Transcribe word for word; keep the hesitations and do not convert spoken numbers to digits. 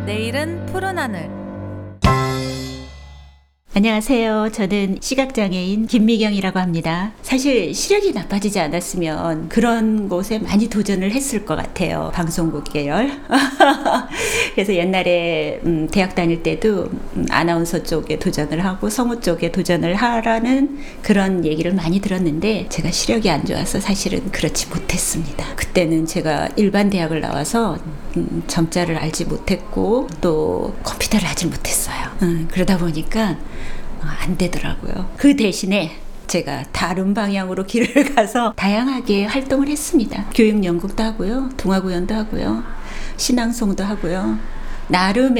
내일은 푸른 하늘. 안녕하세요. 저는 시각장애인 김미경이라고 합니다. 사실 시력이 나빠지지 않았으면 그런 곳에 많이 도전을 했을 것 같아요. 방송국 계열. 그래서 옛날에 음, 대학 다닐 때도 음, 아나운서 쪽에 도전을 하고 성우 쪽에 도전을 하라는 그런 얘기를 많이 들었는데 제가 시력이 안 좋아서 사실은 그렇지 못했습니다. 그때는 제가 일반 대학을 나와서 음, 점자를 알지 못했고 또 컴퓨터를 하지 못했어요. 음, 그러다 보니까 안 되더라고요. 그 대신에 제가 다른 방향으로 길을 가서 다양하게 활동을 했습니다. 교육 연극도 하고요, 동화 구연도 하고요, 신앙송도 하고요. 나름